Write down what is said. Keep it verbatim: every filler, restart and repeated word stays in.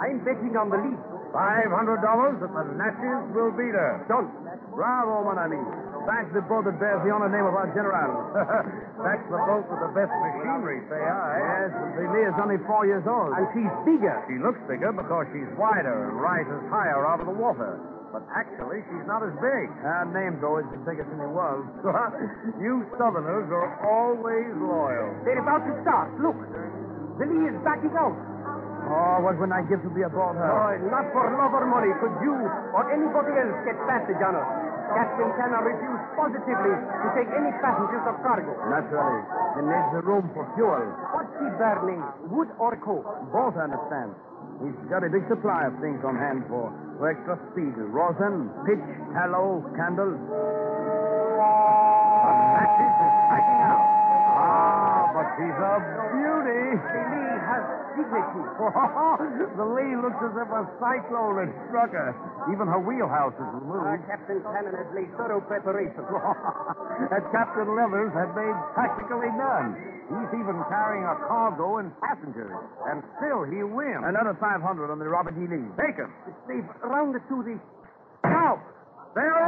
I'm betting on the lead. Five hundred dollars that the Natchez will beat her. Don't. Bravo, mon ami. Thanks the boat that bears the honor name of our general. That's the boat with the best machinery, say I. Yes, Billy is only four years old. And she's bigger. She looks bigger because she's wider and rises higher out of the water. But actually, she's not as big. Her name, though, is the biggest in the world. You Southerners are always loyal. They're about to start. Look. Billy is backing out. Oh, what would I give to be aboard her? Oh, not for love or money could you or anybody else get passage on her. Captain cannot refuse positively to take any passengers or cargo. Naturally. He needs the room for fuel. What's he burning, wood or coal? Both understand. He's got a big supply of things on hand for, for extra speed. Rosin, pitch, tallow, candles. The Natchez is backing out. Ah, but she's a beauty. Billy has dignity. The lee looks as if a cyclone had struck her. Even her wheelhouse is removed. Uh, Captain Cannon has laid thorough preparation. That Captain Leathers had made practically none. He's even carrying a cargo and passengers. And still he wins. Another five hundred on the Robert E. Lee. Take him. They've rounded to the... Now! They're